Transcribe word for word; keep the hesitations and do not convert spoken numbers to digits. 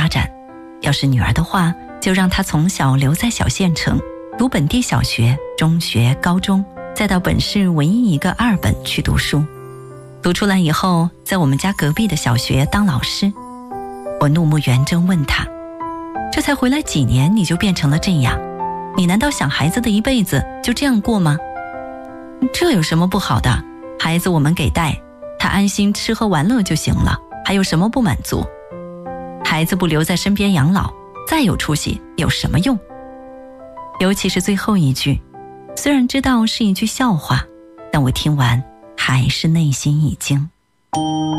展。要是女儿的话，就让她从小留在小县城，读本地小学、中学、高中，再到本市唯一一个二本去读书。读出来以后，在我们家隔壁的小学当老师。我怒目圆睁问他，这才回来几年你就变成了这样，你难道想孩子的一辈子就这样过吗？这有什么不好的？孩子我们给带，他安心吃喝玩乐就行了，还有什么不满足？孩子不留在身边养老，再有出息有什么用？尤其是最后一句，虽然知道是一句笑话，但我听完还是内心一惊。